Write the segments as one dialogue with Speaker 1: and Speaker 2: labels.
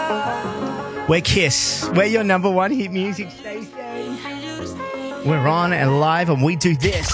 Speaker 1: We're Kiss. We're your number one hit music station. We're on and live and we do this.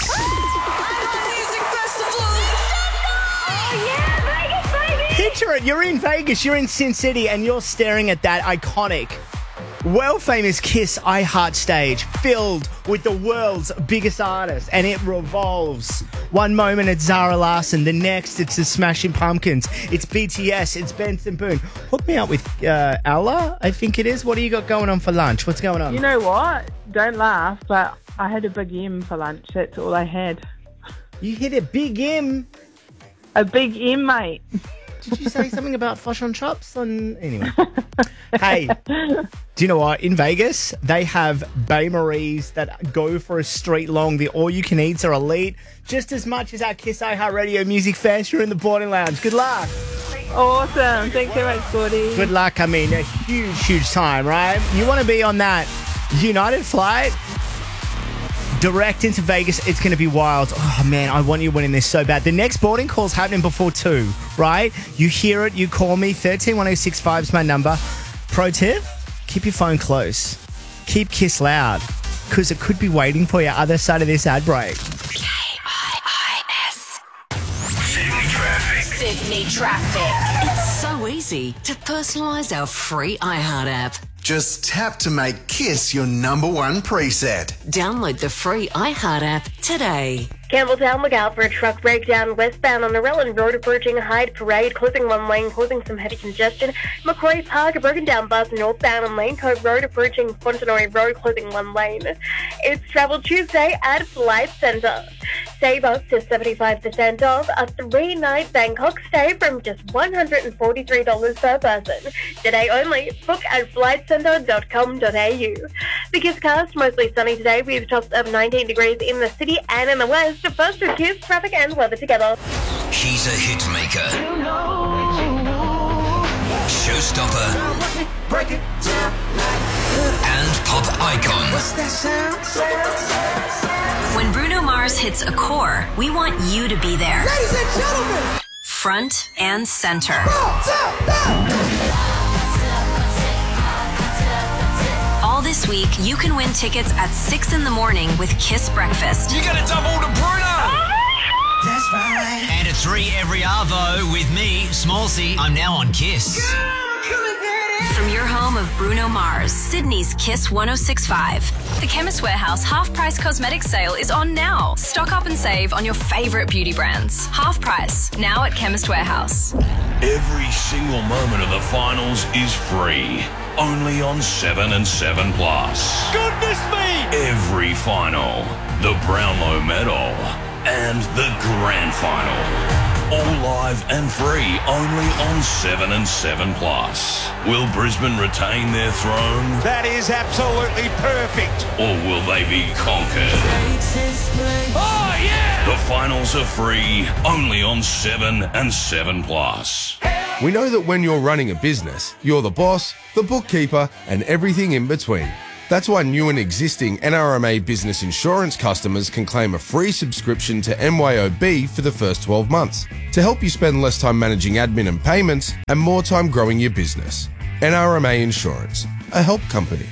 Speaker 1: Picture it. You're in Vegas. You're in Sin City and you're staring at that iconic, world-famous Kiss I Heart stage filled with the world's biggest artists, and it revolves. One moment it's Zara Larsson, the next it's the Smashing Pumpkins, it's BTS, it's Benson Boone. Hook me up with Ella, I think it is. What do you got going on for lunch? What's going on?
Speaker 2: You know what? Don't laugh, but I had a Big M for lunch. That's all I had.
Speaker 1: You hit a Big M?
Speaker 2: A Big M, mate.
Speaker 1: Did you say something about Fosh on Chops? Anyway. Hey, do you know what? In Vegas, they have Bae Marie's that go for a street long. The all-you-can-eats are elite. Just as much as our Kiss iHeartRadio Music Fest. You're in the boarding lounge. Good luck.
Speaker 2: Awesome. Thanks so much, Gordy.
Speaker 1: Good luck. I mean, a huge, huge time, right? You want to be on that United flight? Direct into Vegas, it's going to be wild. Oh, man, I want you winning this so bad. The next boarding call's happening before 2, right? You hear it, you call me. 131065 is my number. Pro tip, keep your phone close. Keep Kiss loud, because it could be waiting for you other side of this ad break.
Speaker 3: KIIS. Sydney Traffic. Sydney Traffic. It's so easy to personalise our free iHeart app.
Speaker 4: Just tap to make Kiss your number one preset.
Speaker 3: Download the free iHeart app today.
Speaker 5: Campbelltown, look out for a truck breakdown westbound on the Relland Road approaching Hyde Parade, closing one lane, causing some heavy congestion. McCrory Park, a broken down bus northbound on Lane Cove Road approaching Fontenoy Road, closing one lane. It's Travel Tuesday at Flight Centre. Save up to 75% off a 3-night Bangkok stay from just $143 per person. Today only. Book at flightcentre.com.au. The Kiss cast, mostly sunny today with tops of 19 degrees in the city and in the west. First with Kiss, traffic and weather together.
Speaker 6: He's a hit maker. Showstopper. And pop icon.
Speaker 7: When Bruno Mars hits a core, we want you to be there.
Speaker 8: Ladies and gentlemen.
Speaker 7: Front and center. All this week, you can win tickets at 6 in the morning with Kiss Breakfast.
Speaker 6: You got to double to Bruno.
Speaker 8: That's right.
Speaker 6: And at 3 every arvo with me, Smallsy. I'm now on Kiss.
Speaker 7: From your home of Bruno Mars, Sydney's Kiss 106.5. The Chemist Warehouse half-price cosmetics sale is on now. Stock up and save on your favourite beauty brands. Half price, now at Chemist Warehouse.
Speaker 9: Every single moment of the finals is free. Only on 7 and 7 Plus.
Speaker 6: Goodness me!
Speaker 9: Every final, the Brownlow Medal, and the Grand Final. All live and free, only on 7 and 7 Plus. Will Brisbane retain their throne?
Speaker 6: That is absolutely perfect.
Speaker 9: Or will they be conquered?
Speaker 6: Oh, yeah!
Speaker 9: The finals are free, only on 7 and 7 Plus.
Speaker 10: We know that when you're running a business, you're the boss, the bookkeeper, and everything in between. That's why new and existing NRMA Business Insurance customers can claim a free subscription to MYOB for the first 12 months to help you spend less time managing admin and payments and more time growing your business. NRMA Insurance, a help company.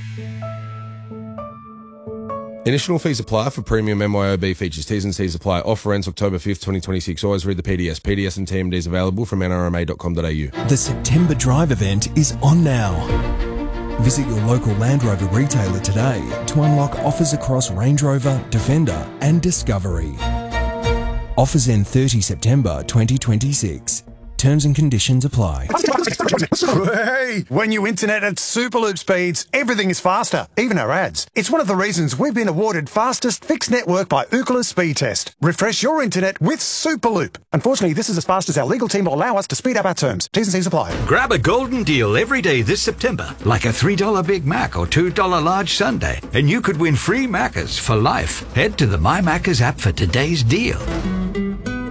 Speaker 10: Initial fees apply for premium MYOB features. T's and C's apply. Offer ends October 5th, 2026. Always read the PDS. PDS and TMDs available from nrma.com.au.
Speaker 11: The September Drive event is on now. Visit your local Land Rover retailer today to unlock offers across Range Rover, Defender and Discovery. Offers end 30 September 2026. Terms and conditions apply.
Speaker 12: Hey, when you internet at Superloop speeds, everything is faster, even our ads. It's one of the reasons we've been awarded fastest fixed network by Ookla Speed Test. Refresh your internet with Superloop. Unfortunately, this is as fast as our legal team will allow us to speed up our terms. T's and C's apply.
Speaker 13: Grab a golden deal every day this September, like a $3 Big Mac or $2 large sundae, and you could win free Maccas for life. Head to the My Maccas app for today's deal.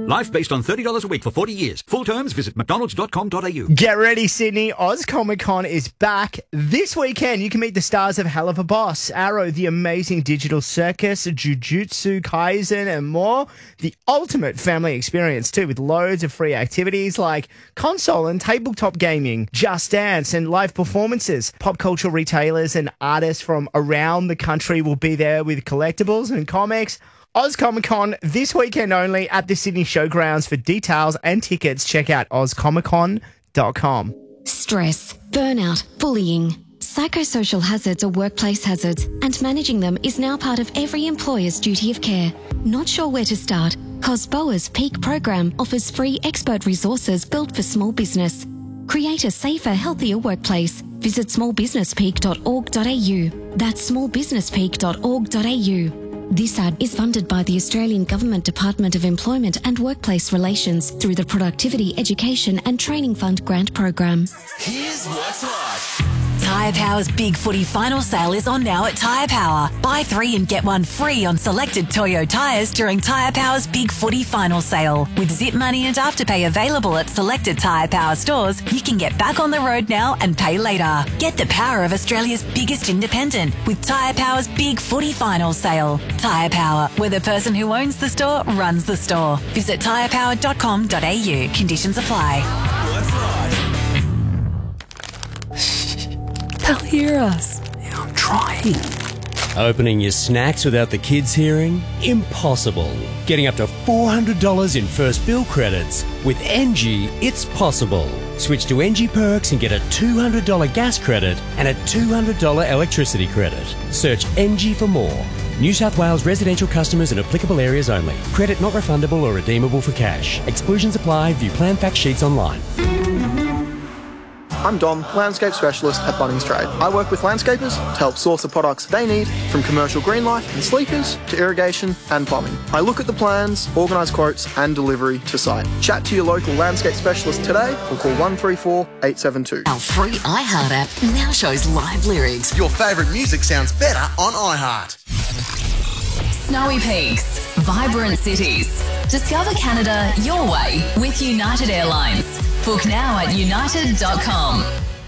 Speaker 13: Life based on $30 a week for 40 years. Full terms, visit mcdonalds.com.au.
Speaker 1: Get ready, Sydney. Oz Comic Con is back this weekend. You can meet the stars of Hell of a Boss, Arrow, The Amazing Digital Circus, Jujutsu Kaisen, and more. The ultimate family experience, too, with loads of free activities like console and tabletop gaming, Just Dance, and live performances. Pop culture retailers and artists from around the country will be there with collectibles and comics. Oz Comic Con this weekend only at the Sydney Showgrounds. For details and tickets, check out ozcomiccon.com.
Speaker 14: Stress, burnout, bullying. Psychosocial hazards are workplace hazards, and managing them is now part of every employer's duty of care. Not sure where to start? COSBOA's Peak program offers free expert resources built for small business. Create a safer, healthier workplace. Visit smallbusinesspeak.org.au. That's smallbusinesspeak.org.au. This ad is funded by the Australian Government Department of Employment and Workplace Relations through the Productivity, Education and Training Fund grant program.
Speaker 3: Here's what's hot. Tyre Power's Big Footy Final Sale is on now at Tyre Power. Buy 3 and get 1 free on selected Toyo tyres during Tyre Power's Big Footy Final Sale. With Zip Money and Afterpay available at selected Tyre Power stores, you can get back on the road now and pay later. Get the power of Australia's biggest independent with Tyre Power's Big Footy Final Sale. Tyre Power, where the person who owns the store runs the store. Visit tyrepower.com.au. Conditions apply.
Speaker 15: They'll hear us. Yeah, I'm trying. Opening your snacks without the kids hearing? Impossible. Getting up to $400 in first bill credits. With NG, it's possible. Switch to NG Perks and get a $200 gas credit and a $200 electricity credit. Search NG for more. New South Wales residential customers in applicable areas only. Credit not refundable or redeemable for cash. Exclusions apply. View plan fact sheets online.
Speaker 16: I'm Dom, landscape specialist at Bunnings Trade. I work with landscapers to help source the products they need, from commercial green life and sleepers to irrigation and plumbing. I look at the plans, organise quotes and delivery to site. Chat to your local landscape specialist today or call 134 872.
Speaker 3: Our free iHeart app now shows live lyrics.
Speaker 4: Your favourite music sounds better on iHeart.
Speaker 7: Snowy peaks, vibrant cities. Discover Canada your way with United Airlines. Book now at united.com.